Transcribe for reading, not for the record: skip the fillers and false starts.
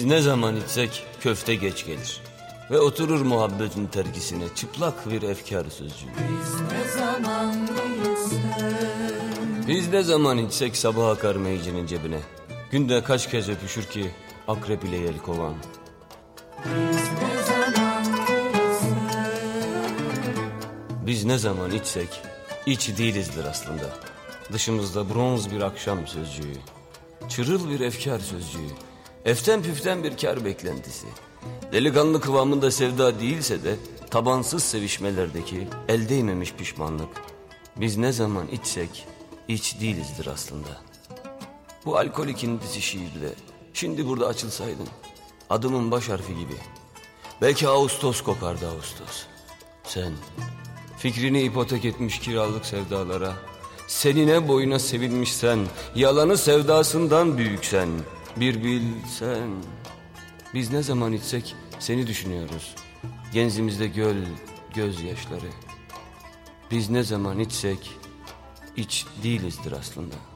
Biz ne zaman içsek köfte geç gelir ve oturur muhabbetin terkisine çıplak bir efkar sözcüğü. Biz ne zaman içsek sabah akar meycenin cebine. Günde kaç kez öpüşür ki akrep ile yelkovan. Biz ne zaman içsek iç değilizdir aslında. Dışımızda bronz bir akşam sözcüğü, çırıl bir efkar sözcüğü, eften püften bir kar beklentisi. Delikanlı kıvamında sevda değilse de tabansız sevişmelerdeki el değmemiş pişmanlık. Biz ne zaman içsek iç değilizdir aslında. Bu alkolik indisi şiirde şimdi burada açılsaydın, adımın baş harfi gibi. Belki Ağustos kokardı Ağustos. Sen fikrini ipotek etmiş kiralık sevdalara, senine boyuna sevilmişsen, yalanı sevdasından büyüksen, bir bilsen. Biz ne zaman içsek seni düşünüyoruz, genzimizde göl gözyaşları. Biz ne zaman içsek iç değilizdir aslında.